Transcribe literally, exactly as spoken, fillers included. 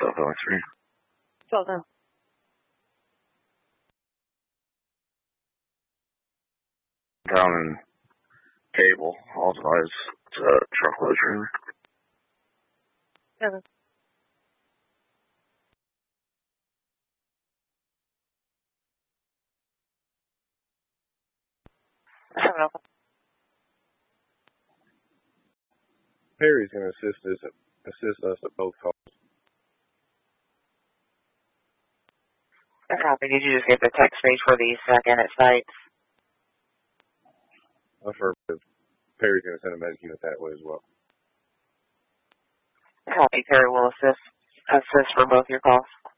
South Alex three. twelve ten. Down in Cable, authorized uh, truckload trailer. Seven. Seven open. Perry's going to assist us, assist us at both calls. I copy. Did you just get the text page for the second at sites? Affirmative. Perry's going to send a medic unit that way as well. Copy. Perry will assist assist for both your calls.